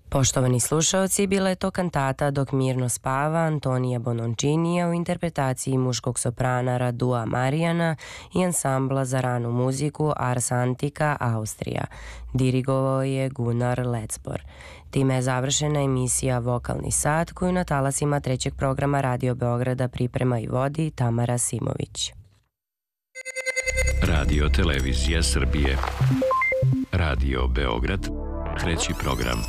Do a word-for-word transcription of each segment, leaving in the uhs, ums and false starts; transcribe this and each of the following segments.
Poštovani slušaoci, bila je to kantata Dok mirno spava Antonija Bononcinija u interpretaciji muškog soprana Radua Marijana i ansambla za ranu muziku Ars Antica Austrija. Dirigovao je Gunnar Lecbor. Time je završena emisija Vokalni sat koju na talasima trećeg programa Radio Beograda priprema i vodi Tamara Simović. Radio Televizija Srbije. Radio Beograd, treći program.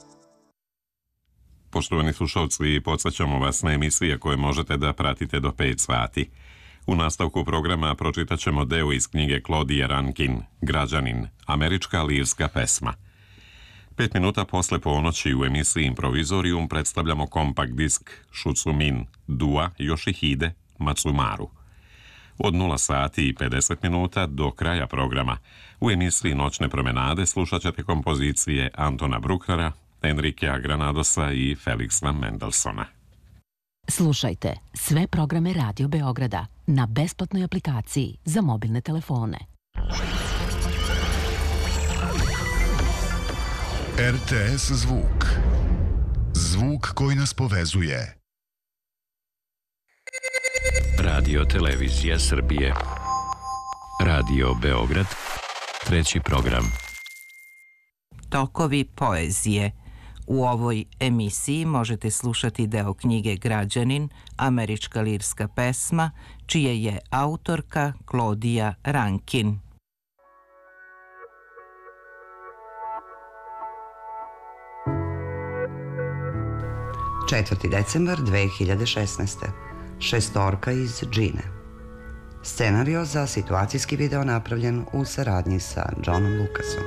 Poštovani slušalci, podsjećamo vas na emisije koje možete da pratite do pet sati. U nastavku programa pročitat ćemo deo iz knjige Claudije Rankin, Građanin, američka lirska pesma. Pet minuta posle ponoći u emisiji Improvizorium predstavljamo kompakt disk Shutsumi Dua Yoshihide Matsumaru. Od nula sati i pedeset minuta do kraja programa u emisiji Noćne promenade slušat ćete kompozicije Antona Brucknera, Enrikea Granadosa i Felixa Mendelssohna. Slušajte sve programe Radio Beograda na besplatnoj aplikaciji za mobilne telefone. R T S Zvuk. Zvuk koji nas povezuje. Radio Televizija Srbije. Radio Beograd, treći program. Tokovi poezije. U ovoj emisiji možete slušati deo knjige Građanin, američka lirska pesma, čije je autorka Claudija Rankin. četvrti decembar dve hiljade šesnaeste. Šestorka iz Džine. Scenario za situacijski video napravljen u saradnji sa Johnom Lucasom.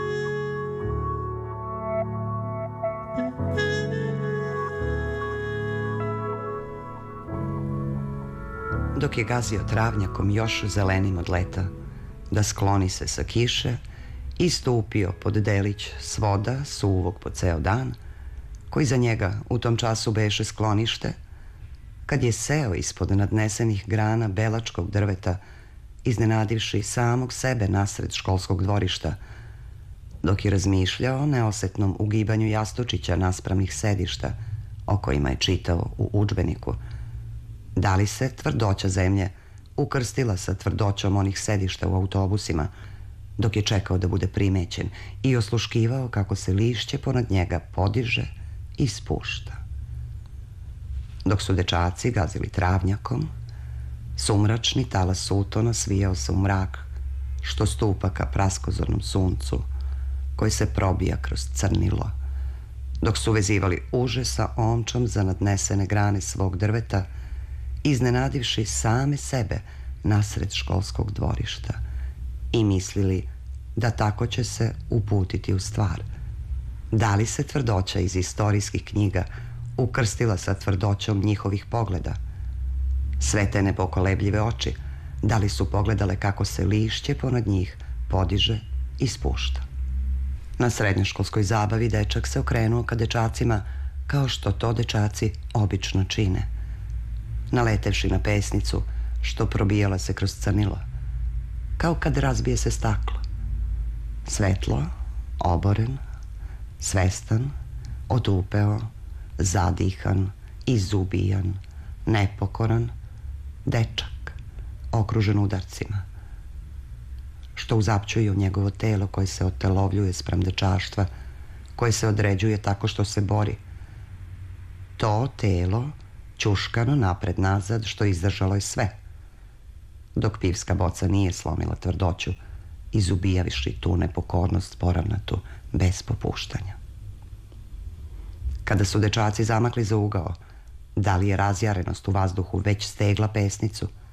Dok je gazio travnjakom još zelenim od leta, da skloni se sa kiše i stupio pod delić svoda suvog po ceo dan, koji za njega u tom času beše sklonište, kad je seo ispod nadnesenih grana belačkog drveta, iznenadivši samog sebe nasred školskog dvorišta, dok je razmišljao o neosetnom ugibanju jastučića naspravnih sedišta, o kojima je čitao u udžbeniku, da li se tvrdoća zemlje ukrstila sa tvrdoćom onih sedišta u autobusima, dok je čekao da bude primećen i osluškivao kako se lišće ponad njega podiže i spušta. Dok su dečaci gazili travnjakom, sumračni talas sutona svijao se u mrak, što stupa ka praskozornom suncu, koji se probija kroz crnilo, dok su vezivali uže sa omčom za nadnesene grane svog drveta, iznenadivši same sebe nasred školskog dvorišta i mislili da tako će se uputiti u stvar. Da li se tvrdoća iz istorijskih knjiga ukrstila sa tvrdoćom njihovih pogleda? Sve te nepokolebljive oči, da li su pogledale kako se lišće ponad njih podiže i spušta? Na srednjoškolskoj zabavi dečak se okrenuo ka dečacima kao što to dečaci obično čine, naletevši na pesnicu što probijala se kroz crnilo, kao kad razbije se staklo. Svetlo, oboren, svestan, otupeo, zadihan, izubijan, nepokoran, dečak, okružen udarcima, što uzapćuju njegovo telo koje se otelovljuje sprem dečaštva, koje se određuje tako što se bori. To telo ćuškano napred-nazad što izdržalo je sve, dok pivska boca nije slomila tvrdoću, izubijaviši tu nepokornost poravnatu bez popuštanja. Kada su dečaci zamakli za ugao, da li je razjarenost u vazduhu već stegla pesnicu,